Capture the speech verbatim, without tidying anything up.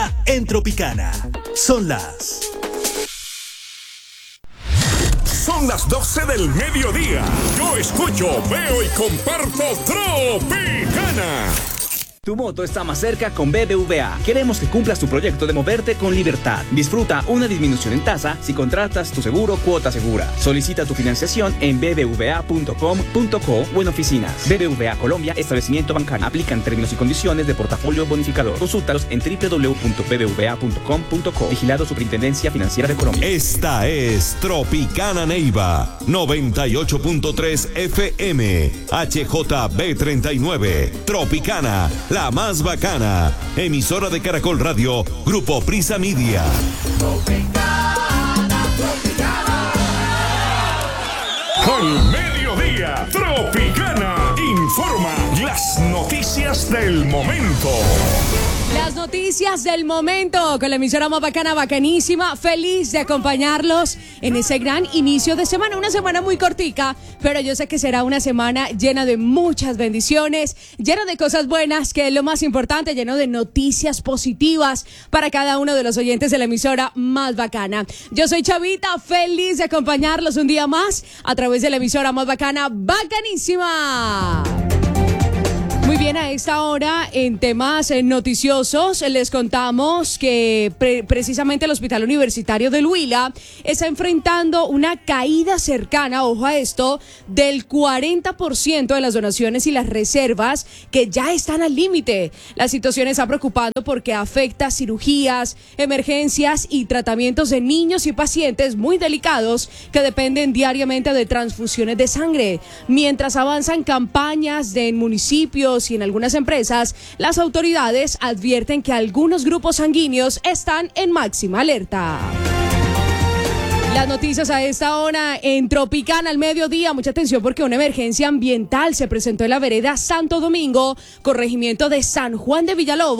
mediodía en Tropicana. Son las... Son las doce del mediodía. Yo escucho, veo y comparto Tropicana. Tu moto está más cerca con B B V A. Queremos que cumplas tu proyecto de moverte con libertad. Disfruta una disminución en tasa si contratas tu seguro Cuota Segura. Solicita tu financiación en b b v a punto com punto co o en oficinas. B B V A Colombia, establecimiento bancario. Aplican términos y condiciones de portafolio bonificador. Consúltalos en w w w punto b b v a punto com punto co. Vigilado Superintendencia Financiera de Colombia. Esta es Tropicana Neiva, noventa y ocho punto tres F M, H J B treinta y nueve. Tropicana, la más bacana. Emisora de Caracol Radio, Grupo Prisa Media. Tropicana, Tropicana. Al mediodía, Tropicana informa las noticias del momento. Las noticias del momento con la emisora más bacana, bacanísima. Feliz de acompañarlos en ese gran inicio de semana. Una semana muy cortica, pero yo sé que será una semana llena de muchas bendiciones, llena de cosas buenas, que es lo más importante, lleno de noticias positivas para cada uno de los oyentes de la emisora más bacana. Yo soy Chavita, feliz de acompañarlos un día más a través de la emisora más bacana, bacanísima. Muy bien, a esta hora en temas eh, noticiosos les contamos que pre- precisamente el Hospital Universitario del Huila está enfrentando una caída cercana, ojo a esto, del cuarenta por ciento de las donaciones y las reservas que ya están al límite. La situación está preocupando porque afecta cirugías, emergencias y tratamientos de niños y pacientes muy delicados que dependen diariamente de transfusiones de sangre. Mientras avanzan campañas de en municipios y en algunas empresas, las autoridades advierten que algunos grupos sanguíneos están en máxima alerta. Las noticias a esta hora en Tropicana al mediodía. Mucha atención porque una emergencia ambiental se presentó en la vereda Santo Domingo, corregimiento de San Juan de Villalobos.